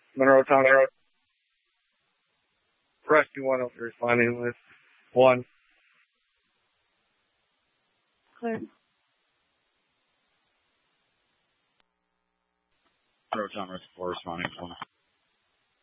Monroe Township. Rescue 1 will be responding with 1. Clear. Monroe Town Rescue 4 responding with 1.